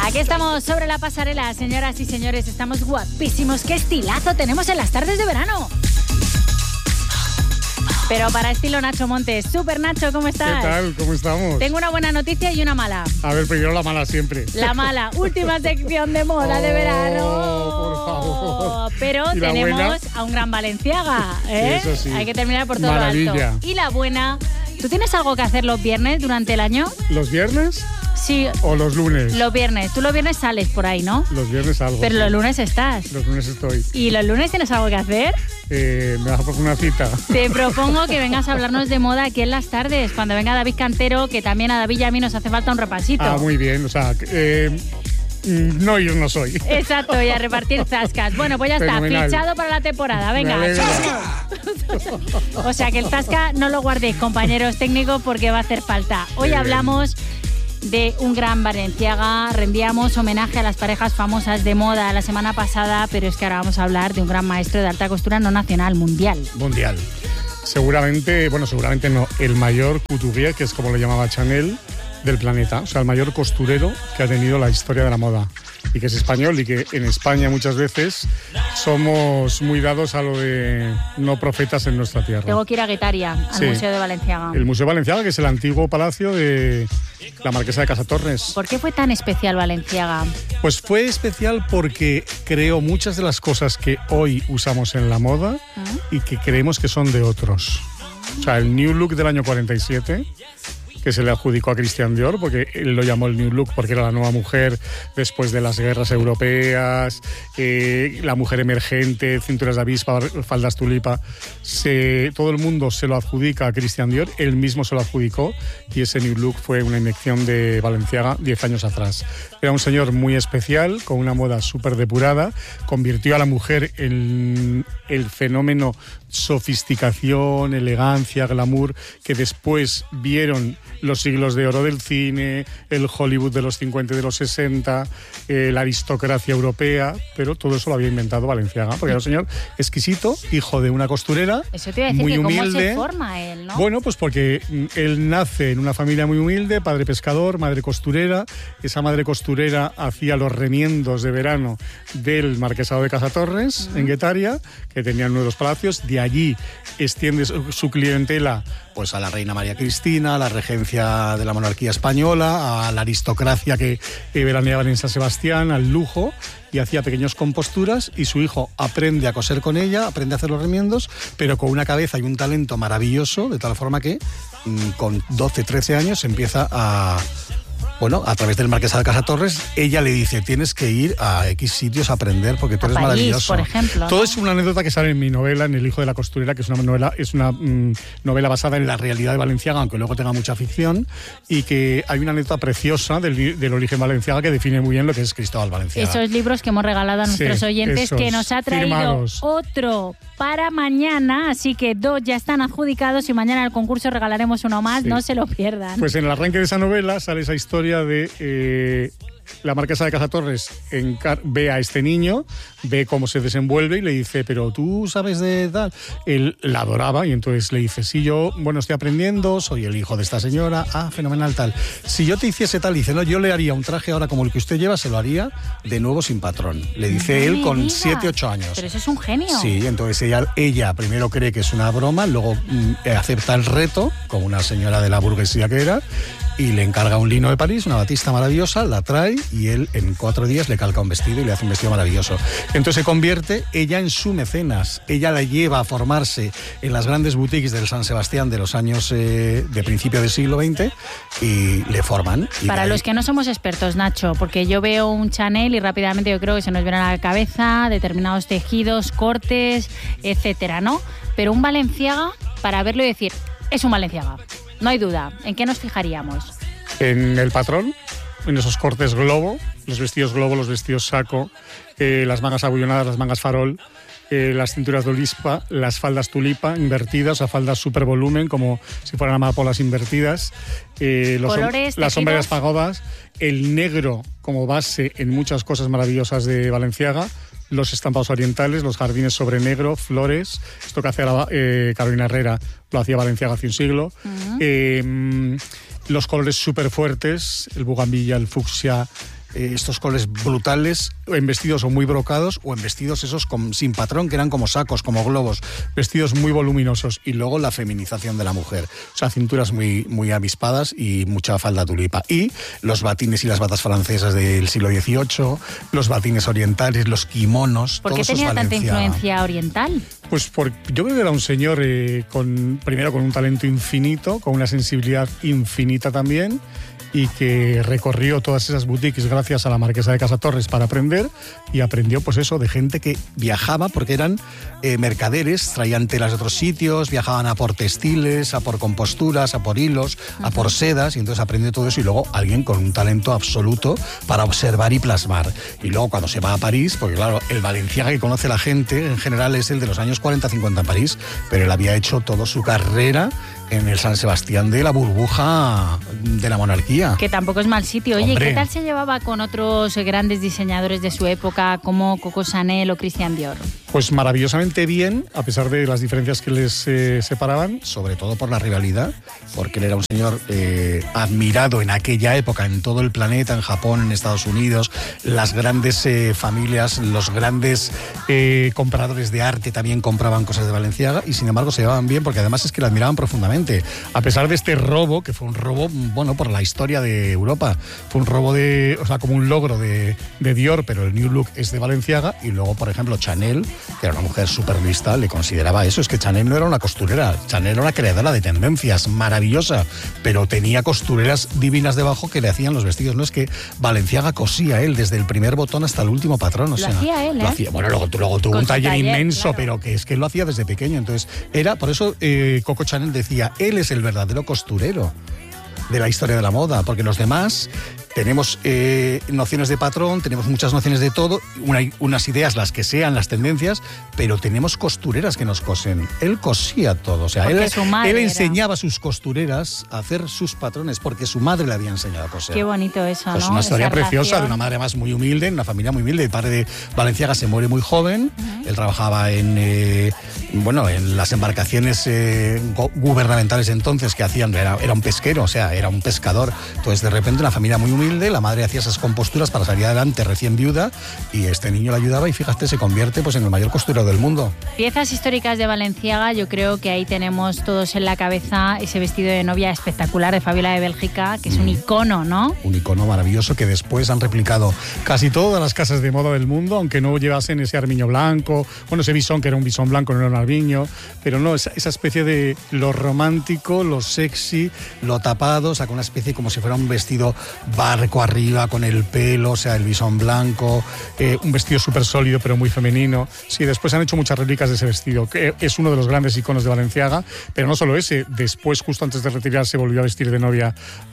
Aquí estamos sobre la pasarela, señoras y señores, estamos guapísimos. ¡Qué estilazo tenemos en las tardes de verano! Pero para estilo Nacho Montes. Super Nacho, ¿cómo estás? ¿Qué tal? ¿Cómo estamos? Tengo una buena noticia y una mala. A ver, primero la mala siempre. La mala, última sección de moda de verano. Por favor. Pero tenemos a un gran Valenciaga, ¿eh? Sí, eso sí. Hay que terminar por todo Maravilla. lo alto. Y la buena, ¿tú tienes algo que hacer los viernes durante el año? ¿Los viernes? Sí. ¿O los lunes? Los viernes. Tú los viernes sales por ahí, ¿no? Los viernes salgo. Pero sí. los lunes estás. Los lunes estoy. ¿Y los lunes tienes algo que hacer? Me vas a poner una cita. Te propongo que vengas a hablarnos de moda aquí en las tardes, cuando venga David Cantero, que también a David y a mí nos hace falta un repasito. Ah, muy bien. O sea, no ir no soy. Exacto, y a repartir zascas. Bueno, pues ya está, Fenomenal. fichado para la temporada. Venga. Me alegro. O sea, que el zasca no lo guardéis, compañeros técnicos, porque va a hacer falta. Hoy hablamos de un gran Valenciaga. Rendíamos homenaje a las parejas famosas de moda la semana pasada, pero es que ahora vamos a hablar de un gran maestro de alta costura no nacional, mundial. Mundial. Seguramente no, el mayor couturier, que es como lo llamaba Chanel, del planeta. O sea, el mayor costurero que ha tenido la historia de la moda. Y que es español y que en España muchas veces somos muy dados a lo de no profetas en nuestra tierra. Tengo que ir a Guetaria, al Sí. Museo de Valenciaga. El Museo Valenciaga, que es el antiguo palacio de la Marquesa de Casatorres. ¿Por qué fue tan especial Valenciaga? Pues fue especial porque creó muchas de las cosas que hoy usamos en la moda y que creemos que son de otros. O sea, el New Look del año 47, que se le adjudicó a Christian Dior, porque él lo llamó el New Look porque era la nueva mujer después de las guerras europeas, la mujer emergente, cinturas de avispa, faldas tulipa. Todo el mundo se lo adjudica a Christian Dior, él mismo se lo adjudicó, y ese New Look fue una invención de Valenciaga 10 años atrás. Era un señor muy especial, con una moda súper depurada, convirtió a la mujer en el fenómeno sofisticación, elegancia, glamour, que después vieron los siglos de oro del cine, el Hollywood de los 50 y de los 60, la aristocracia europea, pero todo eso lo había inventado Valenciaga, porque era un señor exquisito, hijo de una costurera, Eso te iba a decir, muy que humilde. ¿cómo se forma él, no? Bueno, pues porque él nace en una familia muy humilde, padre pescador, madre costurera. Esa madre costurera hacía los remiendos de verano del Marquesado de Casatorres, en Guetaria, que tenían nuevos palacios. De allí extiende su clientela pues a la reina María Cristina, a la regencia de la monarquía española, a la aristocracia que veraneaban en San Sebastián, al lujo, y hacía pequeñas composturas, y su hijo aprende a coser con ella, aprende a hacer los remiendos, pero con una cabeza y un talento maravilloso, de tal forma que con 12, 13 años empieza a través del Marquesado de Casatorres, ella le dice, tienes que ir a X sitios a aprender porque tú eres París, maravilloso. por ejemplo, ¿no? Todo es una anécdota que sale en mi novela, en El hijo de la costurera, que es una novela basada en la realidad de Valenciaga, aunque luego tenga mucha ficción, y que hay una anécdota preciosa del origen Valenciaga que define muy bien lo que es Cristóbal Valenciaga. Esos libros que hemos regalado a nuestros oyentes, esos, que nos ha traído firmados. otro para mañana, así que 2 ya están adjudicados y mañana en el concurso regalaremos uno más, Sí. no se lo pierdan. Pues en el arranque de esa novela sale esa historia de la Marquesa de Casatorres ve a este niño, ve cómo se desenvuelve y le dice, pero tú sabes de tal. Él la adoraba y entonces le dice, sí, yo, estoy aprendiendo, soy el hijo de esta señora, fenomenal tal. Si yo te hiciese tal, dice, no, yo le haría un traje ahora como el que usted lleva, se lo haría de nuevo sin patrón. Le dice él con 7, 8 años. Pero eso es un genio. Sí, entonces ella primero cree que es una broma, luego acepta el reto, como una señora de la burguesía que era, y le encarga un lino de París, una batista maravillosa, la trae y él en 4 días le calca un vestido y le hace un vestido maravilloso. Entonces se convierte ella en su mecenas. Ella la lleva a formarse en las grandes boutiques del San Sebastián de los años de principio del siglo XX y le forman. Y Para los que no somos expertos, Nacho, porque yo veo un Chanel y rápidamente yo creo que se nos viene a la cabeza determinados tejidos, cortes, etcétera, ¿no? Pero un Valenciaga, para verlo y decir, es un Valenciaga. No hay duda. ¿En qué nos fijaríamos? En el patrón, en esos cortes globo, los vestidos saco, las mangas abullonadas, las mangas farol, las cinturas de olispa, las faldas tulipa invertidas, o faldas super volumen, como si fueran amapolas invertidas, las sombreras pagodas, el negro como base en muchas cosas maravillosas de Valenciaga, los estampados orientales, los jardines sobre negro, flores, esto que hace Carolina Herrera lo hacía Valenciaga hace un siglo. Los colores súper fuertes, el bugambilla, el fucsia, estos colores brutales, en vestidos o muy brocados o en vestidos esos sin patrón, que eran como sacos, como globos, vestidos muy voluminosos. Y luego la feminización de la mujer, o sea, cinturas muy, muy avispadas y mucha falda tulipa. Y los batines y las batas francesas del siglo XVIII, los batines orientales, los kimonos. ¿Por qué tenía tanta influencia oriental? Pues yo creo que era un señor primero con un talento infinito, con una sensibilidad infinita también, y que recorrió todas esas boutiques gracias a la marquesa de Casa Torres para aprender, y aprendió pues eso de gente que viajaba porque eran mercaderes, traían telas de otros sitios, viajaban a por textiles, a por composturas, a por hilos, a por sedas, y entonces aprendió todo eso. Y luego alguien con un talento absoluto para observar y plasmar. Y luego cuando se va a París, porque claro, el Balenciaga que conoce la gente en general es el de los años 40-50 en París, pero él había hecho toda su carrera en el San Sebastián de la burbuja de la monarquía. Que tampoco es mal sitio. Oye, Hombre, ¿qué tal se llevaba con otros grandes diseñadores de su época como Coco Chanel o Christian Dior? Pues maravillosamente bien, a pesar de las diferencias que les separaban. Sobre todo por la rivalidad, porque él era un señor admirado en aquella época en todo el planeta, en Japón, en Estados Unidos. Las grandes familias, los grandes compradores de arte también compraban cosas de Balenciaga, y sin embargo se llevaban bien porque además es que lo admiraban profundamente. A pesar de este robo, que fue un robo, bueno, por la historia de Europa, fue un robo como un logro de Dior, pero el New Look es de Balenciaga. Y luego, por ejemplo, Chanel, que era una mujer súper lista, le consideraba eso. Es que Chanel no era una costurera, Chanel era una creadora de tendencias, maravillosa, pero tenía costureras divinas debajo que le hacían los vestidos. No es que Balenciaga cosía él desde el primer botón hasta el último patrón. O sea, lo hacía él, lo hacía. Bueno, luego tuvo un taller inmenso, claro. Pero que es que él lo hacía desde pequeño. Entonces, por eso Coco Chanel decía, él es el verdadero costurero de la historia de la moda, porque los demás tenemos nociones de patrón, tenemos muchas nociones de todo, unas ideas, las que sean, las tendencias, pero tenemos costureras que nos cosen. Él cosía todo, o sea, él enseñaba a sus costureras a hacer sus patrones, porque su madre le había enseñado a coser. Qué bonito eso, pues ¿no? Una historia esa preciosa relación. de una madre más muy humilde, en una familia muy humilde. El padre de Balenciaga se muere muy joven, él trabajaba en las embarcaciones gubernamentales entonces que hacían, era un pesquero, o sea, era un pescador. Entonces, de repente, una familia muy humilde, la madre hacía esas composturas para salir adelante recién viuda, y este niño la ayudaba, y fíjate, se convierte pues en el mayor costurero del mundo. Piezas históricas de Balenciaga, yo creo que ahí tenemos todos en la cabeza ese vestido de novia espectacular de Fabiola de Bélgica, que es un icono, ¿no? Un icono maravilloso que después han replicado casi todas las casas de moda del mundo, aunque no llevasen ese armiño blanco, ese bisón, que era un bisón blanco, no era un armiño, pero no, esa especie de lo romántico, lo sexy, lo tapado, o sea, con una especie como si fuera un vestido barco arriba, con el pelo, o sea, el bisón blanco, un vestido súper sólido pero muy femenino. Sí, después han hecho muchas réplicas de ese vestido, que es uno de los grandes iconos de Balenciaga, pero no solo ese, después, justo antes de retirarse, volvió a vestir de novia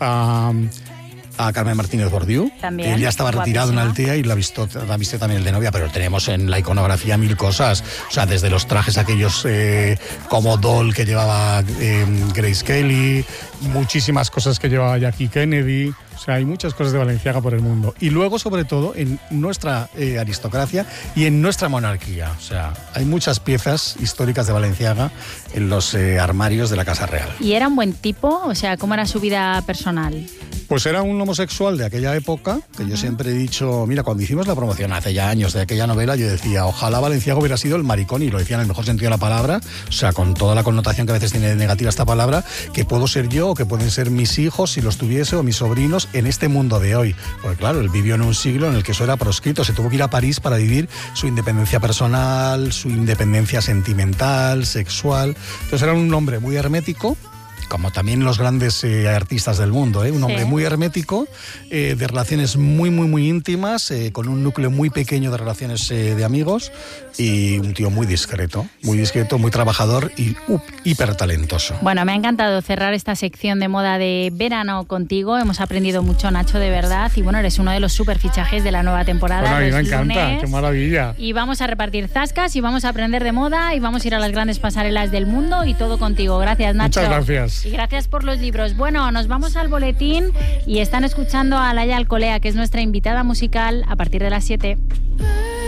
a Carmen Martínez Bordiú. También, él ya estaba retirado en Altea y la viste también el de novia, pero tenemos en la iconografía mil cosas, o sea, desde los trajes aquellos como doll que llevaba Grace Kelly, muchísimas cosas que llevaba Jackie Kennedy. O sea, hay muchas cosas de Balenciaga por el mundo. Y luego, sobre todo, en nuestra aristocracia y en nuestra monarquía. O sea, hay muchas piezas históricas de Balenciaga en los armarios de la Casa Real. ¿Y era un buen tipo? O sea, ¿cómo era su vida personal? Pues era un homosexual de aquella época, que yo siempre he dicho, mira, cuando hicimos la promoción hace ya años de aquella novela, yo decía, ojalá Balenciaga hubiera sido el maricón, y lo decía en el mejor sentido de la palabra, o sea, con toda la connotación que a veces tiene negativa esta palabra, que puedo ser yo o que pueden ser mis hijos si los tuviese, o mis sobrinos, en este mundo de hoy. Porque claro, él vivió en un siglo en el que eso era proscrito, se tuvo que ir a París para vivir su independencia personal, su independencia sentimental, sexual. Entonces era un hombre muy hermético, como también los grandes artistas del mundo, un hombre muy hermético, de relaciones muy, muy, muy íntimas, con un núcleo muy pequeño de relaciones de amigos, y un tío muy discreto, muy trabajador y hiper talentoso. Bueno, me ha encantado cerrar esta sección de moda de verano contigo. Hemos aprendido mucho, Nacho, de verdad, y bueno, eres uno de los super fichajes de la nueva temporada. Bueno, a mí me encanta, lunes. qué maravilla. Y vamos a repartir zascas y vamos a aprender de moda y vamos a ir a las grandes pasarelas del mundo, y todo contigo. Gracias, Nacho. Muchas gracias. Y gracias por los libros. Bueno, nos vamos al boletín y están escuchando a Laia Alcolea, que es nuestra invitada musical, a partir de las 7.